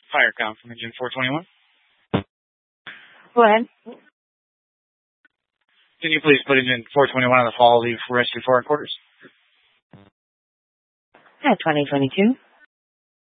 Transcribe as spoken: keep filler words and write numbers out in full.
Fire count from engine four twenty-one. Go ahead. Can you please put engine four twenty-one on the fall leave rescue for our quarters? At twenty twenty-two.